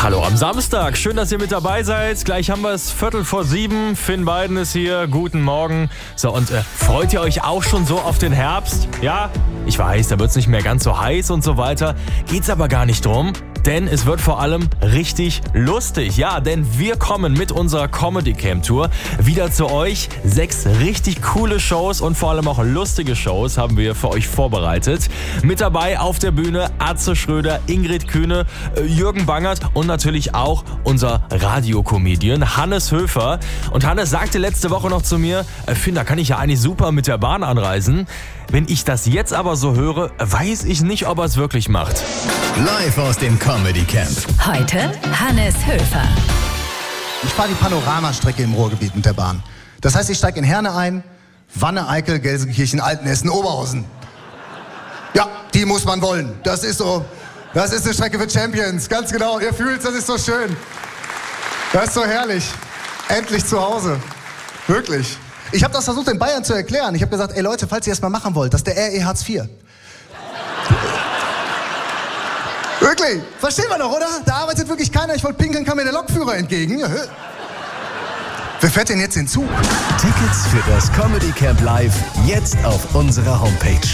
Hallo am Samstag, schön, dass ihr mit dabei seid. Gleich haben wir es 6:45. Finn Beiden ist hier, guten Morgen. So, und freut ihr euch auch schon so auf den Herbst? Ja, ich weiß, da wird es nicht mehr ganz so heiß und so weiter. Geht's aber gar nicht drum. Denn es wird vor allem richtig lustig. Ja, denn wir kommen mit unserer Comedy Camp Tour wieder zu euch. 6 richtig coole Shows und vor allem auch lustige Shows haben wir für euch vorbereitet. Mit dabei auf der Bühne Atze Schröder, Ingrid Kühne, Jürgen Bangert und natürlich auch unser Radiocomedian Hannes Höfer. Und Hannes sagte letzte Woche noch zu mir, Finn, da kann ich ja eigentlich super mit der Bahn anreisen. Wenn ich das jetzt aber so höre, weiß ich nicht, ob er es wirklich macht. Live aus dem Comedy Camp. Heute Hannes Höfer. Ich fahre die Panoramastrecke im Ruhrgebiet mit der Bahn. Das heißt, ich steige in Herne ein, Wanne, Eickel, Gelsenkirchen, Altenessen, Oberhausen. Ja, die muss man wollen. Das ist so, das ist eine Strecke für Champions. Ganz genau, ihr fühlt's, das ist so schön. Das ist so herrlich. Endlich zu Hause. Wirklich. Ich habe das versucht in Bayern zu erklären. Ich habe gesagt, ey Leute, falls ihr das mal machen wollt, das ist der RE Hartz IV. Wirklich? Verstehen wir doch, oder? Da arbeitet wirklich keiner. Ich wollte pinkeln, kam mir der Lokführer entgegen. Ja. Wer fährt denn jetzt den Zug? Tickets für das Comedy Camp Live jetzt auf unserer Homepage.